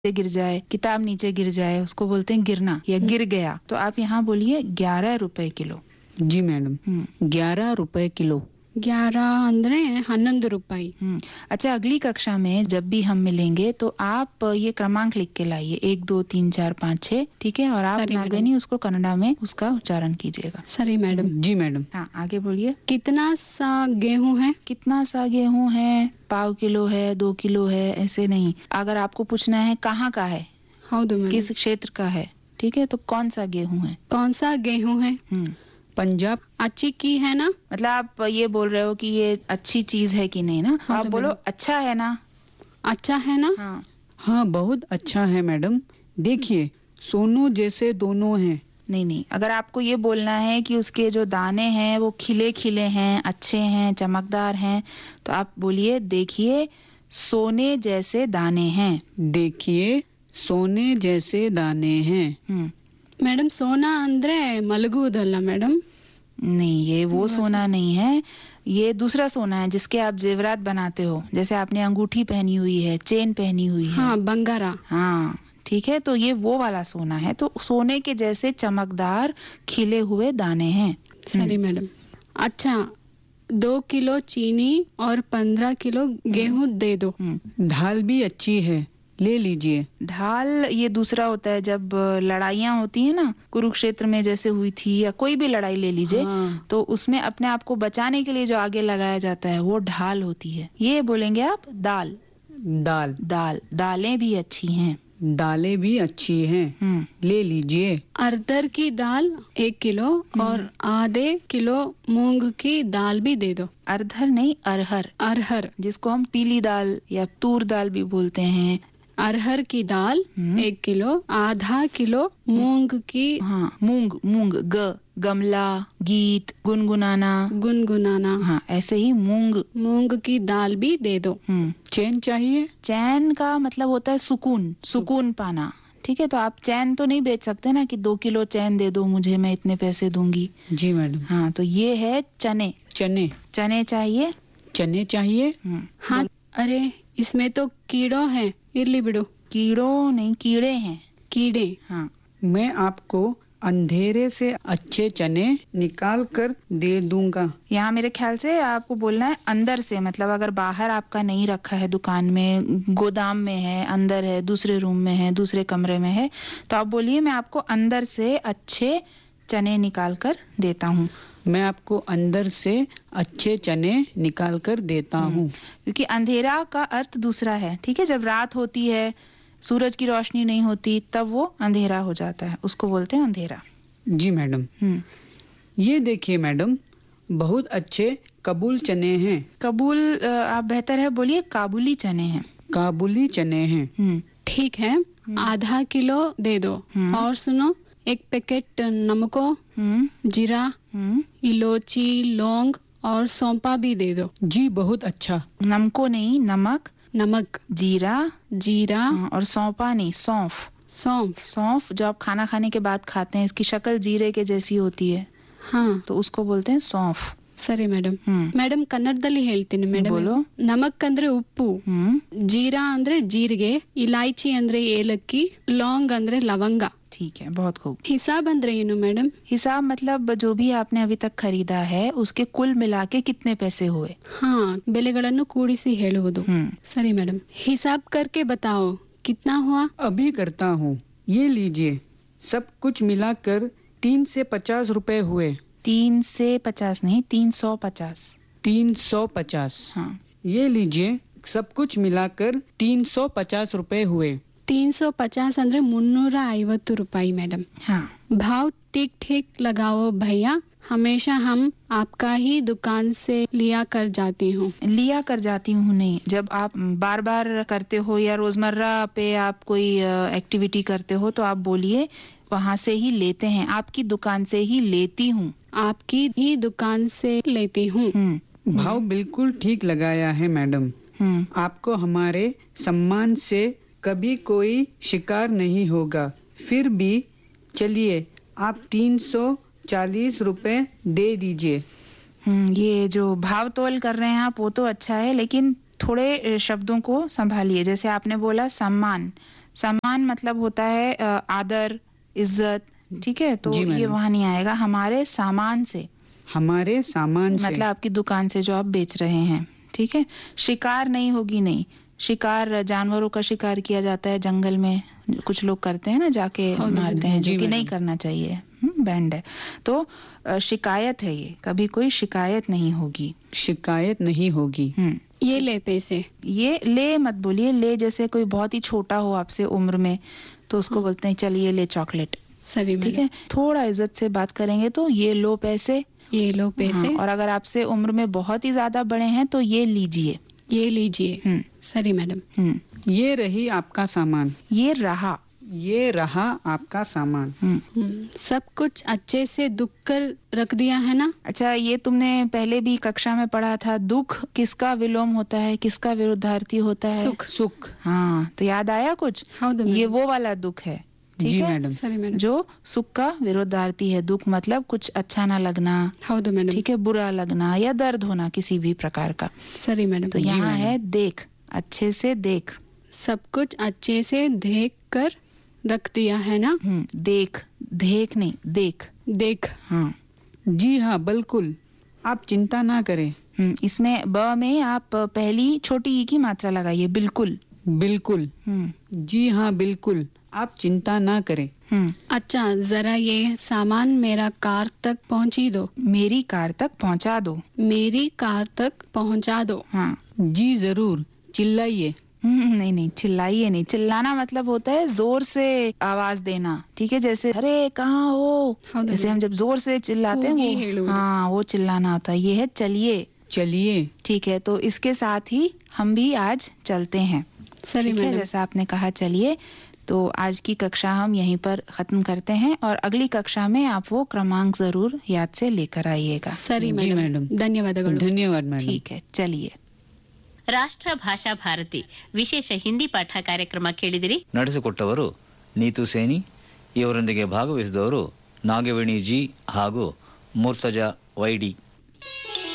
गिर जाए, किताब नीचे गिर जाए, उसको बोलते हैं गिरना या गिर गया। तो आप यहाँ बोलिए 11 रुपए किलो। जी मैडम, 11 रुपए किलो। 11 ಅಂದ್ರೆ 11 ರೂಪಾಯಿ। अच्छा, अगली कक्षा में जब भी हम मिलेंगे तो आप ये क्रमांक लिख के लाइए, 1 2 3 4 5 6, ठीक है? और आप नागनी उसको कन्नड़ा में उसका उच्चारण कीजिएगा। सही मैडम। जी मैडम। हाँ, आगे बोलिए। कितना सा गेहूं है? कितना सा गेहूं है? पाव किलो है, 2 किलो है, ऐसे नहीं। अगर आपको पूछना है कहाँ का है, किस क्षेत्र का है, ठीक है, तो कौन सा गेहूं है? कौन सा गेहूं है? पंजाब। अच्छी की है ना? मतलब आप ये बोल रहे हो कि ये अच्छी चीज है कि नहीं ना? आप बोलो अच्छा है ना? अच्छा है ना? हाँ, बहुत अच्छा है मैडम। देखिए, सोनू जैसे दोनों हैं। नहीं, अगर आपको ये बोलना है कि उसके जो दाने हैं वो खिले खिले हैं, अच्छे हैं, चमकदार हैं, तो आप बोलिए देखिए सोने जैसे दाने हैं। देखिए सोने जैसे दाने हैं। ಮೇಡಮ್ ಸೋನಾ ಅಂದ್ರೆ ಮಲಗುವುದಲ್ಲ ಮೇಡಮ್? नहीं, ये वो सोना नहीं है, ये दूसरा सोना है जिसके आप जेवरात बनाते हो, जैसे आपने अंगूठी पहनी हुई है, चेन पहनी हुई है। हाँ, बंगारा। हाँ, ठीक है, तो ये वो वाला सोना है। तो सोने के जैसे चमकदार खिले हुए दाने हैं। सही मैडम। अच्छा, 2 किलो चीनी और 15 किलो गेहूं दे दो। दाल भी अच्छी है, ले लीजिए। ढाल ये दूसरा होता है, जब लड़ाइयाँ होती है ना, कुरुक्षेत्र में जैसे हुई थी, या कोई भी लड़ाई ले लीजिए, तो उसमें अपने आप को बचाने के लिए जो आगे लगाया जाता है वो ढाल होती है। ये बोलेंगे आप दाल। दाल। दालें भी अच्छी हैं। दालें भी अच्छी हैं, ले लीजिए। अरहर की दाल 1 किलो और आधे किलो मूंग की दाल भी दे दो। अरहर नहीं, अरहर, जिसको हम पीली दाल या तूर दाल भी बोलते हैं। अरहर की दाल 1 किलो, आधा किलो मूंग की। हाँ, मूंग गमला, गीत, गुनगुनाना। हाँ, ऐसे ही मूंग की दाल भी दे दो। चैन चाहिए? चैन का मतलब होता है सुकून पाना, ठीक है? तो आप चैन तो नहीं बेच सकते ना कि 2 किलो चैन दे दो मुझे, मैं इतने पैसे दूंगी। जी मैडम। हाँ, तो ये है चने चाहिए। हाँ, अरे इसमें तो कीड़ो है, इरली बिड़ो। कीड़ो नहीं, कीड़े हैं। कीड़े। हाँ, मैं आपको अंधेरे से अच्छे चने निकाल कर दे दूंगा। यहाँ मेरे ख्याल से आपको बोलना है अंदर से, मतलब अगर बाहर आपका नहीं रखा है, दुकान में, गोदाम में है, अंदर है, दूसरे रूम में है, दूसरे कमरे में है, तो आप बोलिए मैं आपको अंदर से अच्छे चने निकाल कर देता हूँ। मैं आपको अंदर से अच्छे चने निकाल कर देता हूँ। क्योंकि अंधेरा का अर्थ दूसरा है, ठीक है? जब रात होती है, सूरज की रोशनी नहीं होती, तब वो अंधेरा हो जाता है, उसको बोलते हैं अंधेरा। जी मैडम। ये देखिए मैडम, बहुत अच्छे काबुल चने हैं। कबूल आप बेहतर है बोलिए काबुली चने हैं। काबुली चने हैं। ठीक है, आधा किलो दे दो। और सुनो, 1 पैकेट नमको, जीरा, इलायची, लौंग और सौंपा भी दे दो। जी बहुत अच्छा। नमको नहीं, नमक, जीरा और सौंपा नहीं, सौंफ जो आप खाना खाने के बाद खाते हैं, इसकी शक्ल जीरे के जैसी होती है। हाँ, तो उसको बोलते हैं सौंफ। ಸರಿ ಮೇಡಮ್। ಮೇಡಮ್ ಕನ್ನಡದಲ್ಲಿ ಹೇಳ್ತೀನಿ ಮೇಡಮ್। ನಮಕ್ ಅಂದ್ರೆ ಉಪ್ಪು, ಜೀರಾ ಅಂದ್ರೆ ಜೀರಿಗೆ, ಇಲಾಯ್ಚಿ ಅಂದ್ರೆ ಏಲಕ್ಕಿ, लौंग ಅಂದ್ರೆ लवंगा। ठीक है, बहुत खूब। हिसाब ಅಂದ್ರೆ ಏನು ಮೇಡಮ್? हिसाब मतलब जो भी आपने अभी तक खरीदा है उसके कुल मिला के कितने पैसे हुए। हाँ, ಬೆಲೆಗಳನ್ನು ಕೂಡಿಸಿ ಹೇಳುವುದು। सही मैडम, हिसाब करके बताओ कितना हुआ। अभी करता हूँ, ये लीजिए, सब कुछ मिलाकर 3 से 50 रुपए हुए। 3 से 50 नहीं, 350। 350। हाँ, ये लीजिए, सब कुछ मिलाकर 350 रुपए हुए। 350 ಅಂದ್ರೆ 350 ರೂಪಾಯಿ मैडम। हाँ, भाव ठीक लगाओ भैया, हमेशा हम आपका ही दुकान से लिया कर जाती हूँ नहीं, जब आप बार बार करते हो या रोजमर्रा पे आप कोई एक्टिविटी करते हो तो आप बोलिए वहाँ से ही लेते हैं, आपकी दुकान से ही लेती हूँ। आपकी ही दुकान से लेती हूँ। भाव बिल्कुल ठीक लगाया है मैडम। आपको हमारे सम्मान से कभी कोई शिकार नहीं होगा। फिर भी चलिए आप 340 रुपए दे दीजिए। ये जो भाव तोल कर रहे हैं आप वो तो अच्छा है, लेकिन थोड़े शब्दों को संभालिए। जैसे आपने बोला सम्मान, सम्मान मतलब होता है आदर, इज्जत, ठीक है, तो ये वहाँ नहीं आएगा। हमारे सामान से, हमारे सामान से मतलब आपकी दुकान से जो आप बेच रहे हैं, ठीक है। शिकार नहीं होगी, नहीं। शिकार, जानवरों का शिकार किया जाता है जंगल में, कुछ लोग करते हैं ना, जाके मारते हैं, जो कि नहीं करना चाहिए, बैंड है। तो शिकायत है ये, कभी कोई शिकायत नहीं होगी, शिकायत नहीं होगी। ये ले पैसे, ये ले मत बोलिए। ले जैसे कोई बहुत ही छोटा हो आपसे उम्र में, तो उसको बोलते हैं चल ये ले चॉकलेट, सही, ठीक है। थोड़ा इज्जत से बात करेंगे तो ये लो पैसे, ये लो पैसे। और अगर आपसे उम्र में बहुत ही ज्यादा बड़े हैं तो ये लीजिए, ये लीजिए। सही मैडम। ये रही आपका सामान, ये रहा, ये रहा आपका सामान। सब कुछ अच्छे से दुख कर रख दिया है ना। अच्छा, ये तुमने पहले भी कक्षा में पढ़ा था, दुख किसका विलोम होता है, किसका विरुद्धार्थी होता है? सुख। सुख। हाँ, तो याद आया कुछ? ये वो वाला दुख है, ठीक जी है मैडम। सही मैडम। जो सुख का विरुद्धार्थी है। दुख मतलब कुछ अच्छा ना लगना, मैडम, ठीक है, बुरा लगना या दर्द होना किसी भी प्रकार का। सही मैडम। तो यहाँ है देख, अच्छे से देख, सब कुछ अच्छे से देख कर रख दिया है ना। देख, देख नहीं, देख, देख। हाँ जी हाँ, बिल्कुल, आप चिंता ना करें। इसमें ब में आप पहली छोटी ई की मात्रा लगाइए, बिल्कुल। बिल्कुल। जी हाँ, बिल्कुल, आप चिंता ना करें। अच्छा, जरा ये सामान मेरा कार तक पहुँची दो। मेरी कार तक पहुँचा दो। मेरी कार तक पहुँचा दो। हाँ जी जरूर, चिल्लाइए। नहीं नहीं, चिल्लाइए नहीं। चिल्लाना मतलब होता है जोर से आवाज देना, ठीक है, जैसे अरे कहाँ हो, जैसे हम जब जोर से चिल्लाते हैं वो, हाँ, वो चिल्लाना होता है। ये है चलिए। चलिए, ठीक है, तो इसके साथ ही हम भी आज चलते हैं, ठीक है, जैसा आपने कहा चलिए। तो आज की कक्षा हम यहीं पर खत्म करते हैं, और अगली कक्षा में आप वो क्रमांक जरूर याद से लेकर आइएगा। सरी मैडम, धन्यवाद। धन्यवाद मैडम। ठीक है, चलिए। ರಾಷ್ಟ್ರ ಭಾಷಾ ಭಾರತಿ ವಿಶೇಷ ಹಿಂದಿ ಪಾಠ ಕಾರ್ಯಕ್ರಮ ಕೇಳಿದಿರಿ. ನಡೆಸಿಕೊಟ್ಟವರು ನೀತು ಸೇನಿ. ಇವರೊಂದಿಗೆ ಭಾಗವಹಿಸಿದವರು ನಾಗವೇಣಿ ಜಿ ಹಾಗೂ ಮುರ್ತಜಾ ವೈಡಿ.